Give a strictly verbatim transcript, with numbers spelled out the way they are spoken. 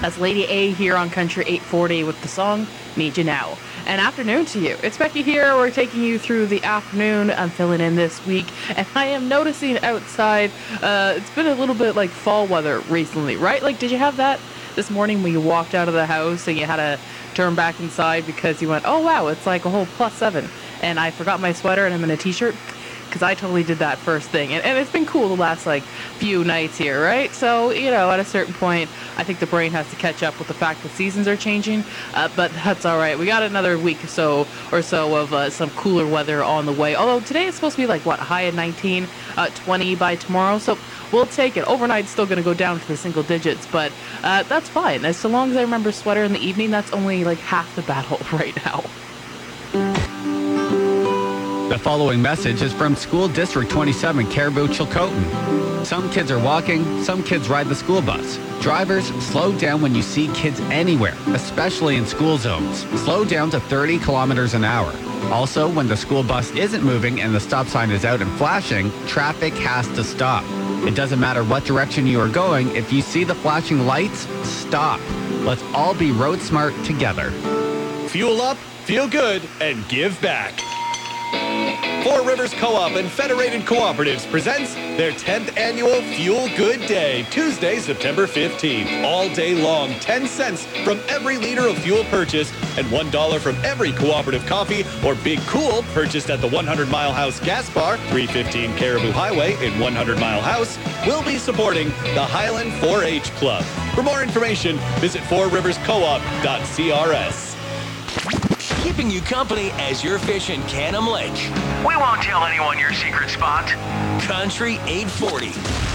That's Lady A here on Country eight forty with the song Need You Now. And afternoon to you. It's Becky here. We're taking you through the afternoon. I'm filling in this week, and I am noticing outside, uh, it's been a little bit like fall weather recently, right? Like, did you have that this morning when you walked out of the house and you had to turn back inside because you went, oh wow, it's like a whole plus seven, and I forgot my sweater and I'm in a t-shirt? Because I totally did that first thing. And, and it's been cool the last, like, few nights here, right? So, you know, at a certain point, I think the brain has to catch up with the fact that seasons are changing. Uh, but that's all right. We got another week or so, or so of uh, some cooler weather on the way. Although today it's supposed to be, like, what, a high of nineteen, uh, twenty by tomorrow. So we'll take it. Overnight's still going to go down to the single digits, but uh, that's fine. As so long as I remember sweater in the evening, that's only, like, half the battle right now. The following message is from School District twenty-seven, Caribou Chilcotin. Some kids are walking, some kids ride the school bus. Drivers, slow down when you see kids anywhere, especially in school zones. Slow down to thirty kilometers an hour. Also, when the school bus isn't moving and the stop sign is out and flashing, traffic has to stop. It doesn't matter what direction you are going, if you see the flashing lights, stop. Let's all be road smart together. Fuel up, feel good, and give back. Four Rivers Co-op and Federated Cooperatives presents their tenth annual Fuel Good Day, Tuesday, September fifteenth. All day long, ten cents from every liter of fuel purchase and one dollar from every cooperative coffee or Big Cool purchased at the one hundred Mile House Gas Bar, three fifteen Caribou Highway in one hundred Mile House, will be supporting the Highland four H Club. For more information, visit four rivers co op dot c r s. Keeping you company as you're fishing Canham Lake. We won't tell anyone your secret spot. Country eight forty.